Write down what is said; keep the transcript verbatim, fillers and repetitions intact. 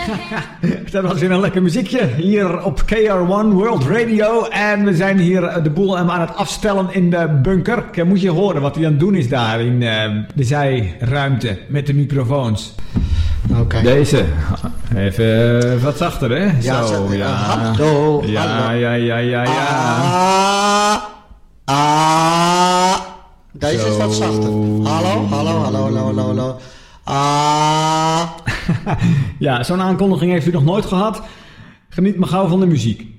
Dat was weer een lekker muziekje hier op K R one World Radio. En we zijn hier de boel aan het afstellen in de bunker. Ik moet je horen wat hij aan het doen is daar in de zijruimte met de microfoons. Oké. Okay. Deze. Even wat zachter, hè? Ja, Zo, uh, ja. Hallo, ja, hallo. Ja, ja, ja, ja, Ah, ah. Deze Zo. is wat zachter. Hallo, hallo, hallo, hallo, hallo, hallo. Ah. Ja, zo'n aankondiging heeft u nog nooit gehad. Geniet maar gauw van de muziek.